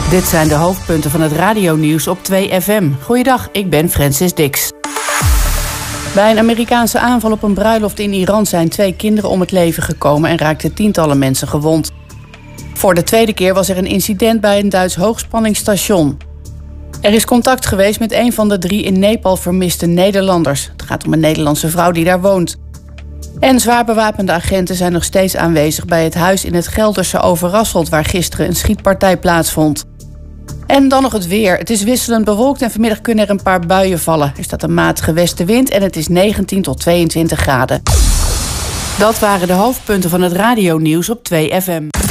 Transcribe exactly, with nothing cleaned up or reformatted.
Dit zijn de hoofdpunten van het radionieuws op twee F M. Goeiedag, ik ben Francis Dix. Bij een Amerikaanse aanval op een bruiloft in Iran zijn twee kinderen om het leven gekomen en raakten tientallen mensen gewond. Voor de tweede keer was er een incident bij een Duits hoogspanningsstation. Er is contact geweest met een van de drie in Nepal vermiste Nederlanders. Het gaat om een Nederlandse vrouw die daar woont. En zwaar bewapende agenten zijn nog steeds aanwezig bij het huis in het Gelderse Overrasselt, waar gisteren een schietpartij plaatsvond. En dan nog het weer. Het is wisselend bewolkt en vanmiddag kunnen er een paar buien vallen. Er staat een matige westenwind en het is negentien tot tweeëntwintig graden. Dat waren de hoofdpunten van het radionieuws op twee F M.